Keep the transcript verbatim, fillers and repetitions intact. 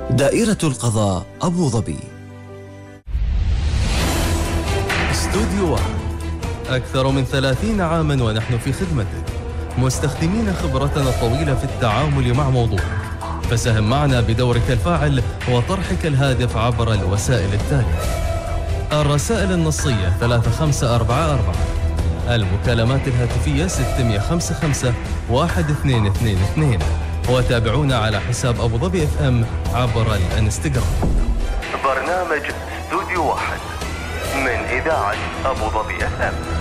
دائرة القضاء أبو ظبي. استوديو واحد، أكثر من ثلاثين عاما ونحن في خدمتك، مستخدمين خبرتنا الطويلة في التعامل مع موضوعك، فساهم معنا بدورك الفاعل وطرحك الهادف عبر الوسائل التالية: الرسائل النصية ثلاثة خمسة أربعة أربعة، المكالمات الهاتفية ستمئة وخمسة خمسة واحد اثنين اثنين اثنين، وتابعونا على حساب أبو ظبي اف ام عبر الانستغرام. برنامج استوديو واحد من إذاعة أبو ظبي اف ام.